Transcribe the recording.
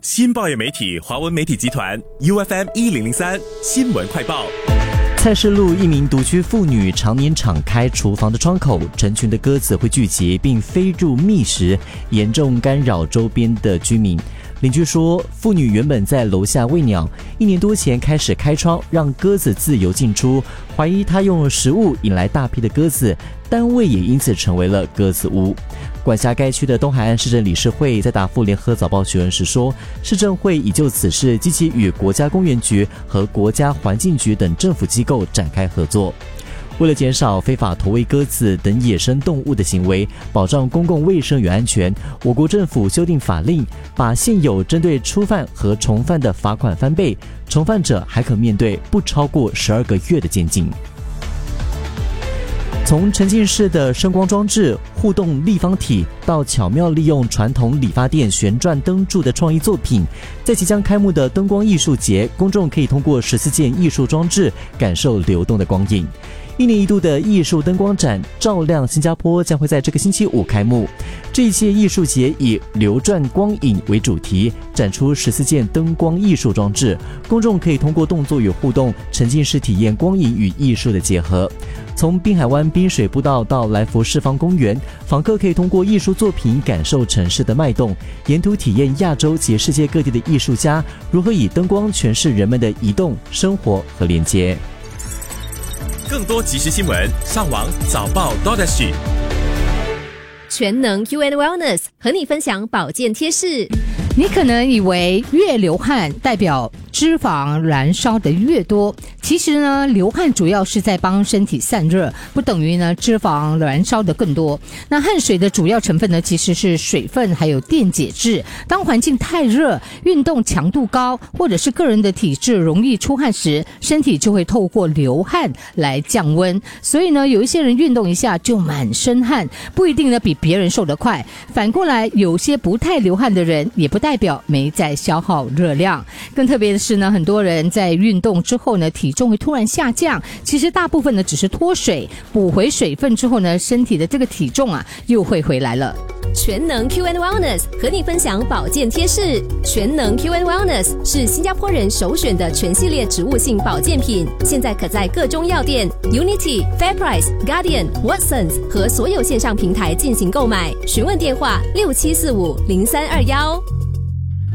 新报业媒体华文媒体集团 UFM 1003新闻快报。 蔡氏路一名独居妇女常年敞开厨房的窗口，成群的鸽子会聚集并飞入觅食，严重干扰周边的居民。邻居说，妇女原本在楼下喂鸟，1年多前开始开窗让鸽子自由进出，怀疑她用食物引来大批的鸽子，单位也因此成为了鸽子屋。管辖该区的东海岸市政理事会在答复联合早报询问时说，市政会已就此事积极与国家公园局和国家环境局等政府机构展开合作。为了减少非法投喂鸽子等野生动物的行为，保障公共卫生与安全，我国政府修订法令，把现有针对初犯和重犯的罚款翻倍，重犯者还可面对不超过12个月的监禁。从沉浸式的声光装置、互动立方体到巧妙利用传统理发店旋转灯柱的创意作品，在即将开幕的灯光艺术节，公众可以通过14件艺术装置感受流动的光影。1年1度的艺术灯光展照亮新加坡将会在这个星期5开幕。这一届艺术节以流转光影为主题，展出14件灯光艺术装置，公众可以通过动作与互动，沉浸式体验光影与艺术的结合。从滨海湾滨水步道到来福士方公园，访客可以通过艺术作品感受城市的脉动，沿途体验亚洲及世界各地的艺术家如何以灯光诠释人们的移动、生活和连接。 更多即时新闻，上网早报 .SG。 全能 UN Wellness 和你分享保健贴士。 你可能以为越流汗代表脂肪燃烧的越多，其实呢，流汗主要是在帮身体散热，不等于呢脂肪燃烧的更多。那汗水的主要成分呢，其实是水分还有电解质。当环境太热、运动强度高，或者是个人的体质容易出汗时，身体就会透过流汗来降温。所以呢，有一些人运动一下就满身汗，不一定呢比别人瘦得快。反过来，有些不太流汗的人，也不代表没在消耗热量。更特别的是呢，很多人在运动之后呢，体重会突然下降，其实大部分呢只是脱水，补回水分之后呢，身体的这个体重又会回来了。 全能 QN Wellness 和你分享保健贴士。全能 QN Wellness 是新加坡人首选的全系列植物性保健品，现在可在各中药店、Unity、Fairprice、Guardian、Watsons 和所有线上平台进行购买。询问电话67450321。